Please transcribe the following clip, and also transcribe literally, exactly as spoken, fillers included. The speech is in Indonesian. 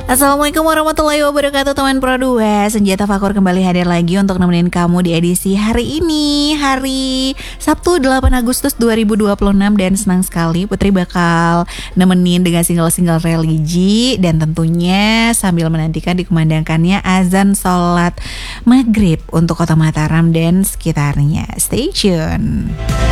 Assalamualaikum warahmatullahi wabarakatuh teman Pro dua. Senjata Fakur kembali hadir lagi untuk nemenin kamu di edisi hari ini, hari Sabtu delapan Agustus dua ribu dua puluh enam. Dan senang sekali Putri bakal nemenin dengan single-single religi, dan tentunya sambil menantikan dikumandangkannya azan sholat maghrib untuk Kota Mataram dan sekitarnya. Stay tune.